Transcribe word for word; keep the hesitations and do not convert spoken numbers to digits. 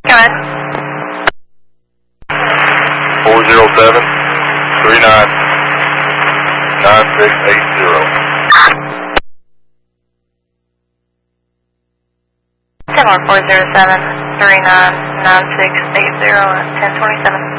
Come in. four zero seven, three nine, nine six eight zero. ten four zero seven, three nine, nine six eight zero at ten twenty-seven.